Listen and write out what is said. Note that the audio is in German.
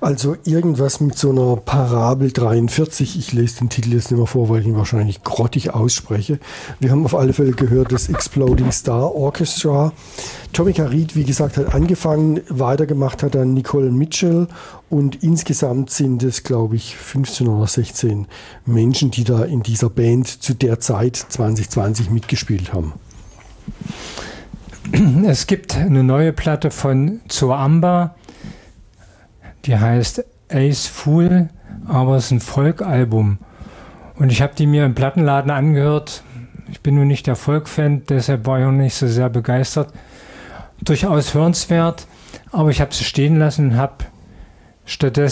Also irgendwas mit so einer Parabel 43. Ich lese den Titel jetzt nicht mehr vor, weil ich ihn wahrscheinlich grottig ausspreche. Wir haben auf alle Fälle gehört, das Exploding Star Orchestra. Tomica Reed, wie gesagt, hat angefangen, weitergemacht hat dann Nicole Mitchell und insgesamt sind es, glaube ich, 15 oder 16 Menschen, die da in dieser Band zu der Zeit 2020 mitgespielt haben. Es gibt eine neue Platte von Zoamba, die heißt Ace Fool, aber es ist ein Folk-Album. Und ich habe die mir im Plattenladen angehört. Ich bin nun nicht der Folk-Fan, deshalb war ich auch nicht so sehr begeistert. Durchaus hörenswert, aber ich habe sie stehen lassen und habe stattdessen